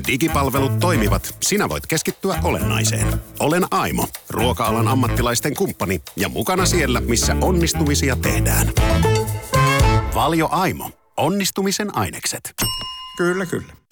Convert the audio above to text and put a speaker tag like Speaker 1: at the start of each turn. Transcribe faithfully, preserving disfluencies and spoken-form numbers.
Speaker 1: Kun digipalvelut toimivat, sinä voit keskittyä olennaiseen. Olen Aimo, ruoka-alan ammattilaisten kumppani ja mukana siellä, missä onnistumisia tehdään. Valio Aimo. Onnistumisen ainekset.
Speaker 2: Kyllä, kyllä.